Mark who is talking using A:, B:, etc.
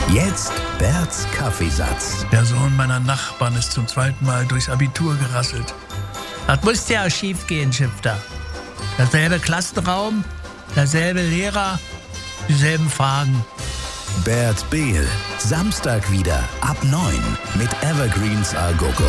A: Jetzt Berts Kaffeesatz.
B: Der Sohn meiner Nachbarn ist zum zweiten Mal durchs Abitur gerasselt.
C: Das musste ja schief gehen, Schifter. Derselbe Klassenraum, derselbe Lehrer, dieselben Fragen.
A: Bert Behl, Samstag wieder ab 9 mit Evergreens a Go-Go.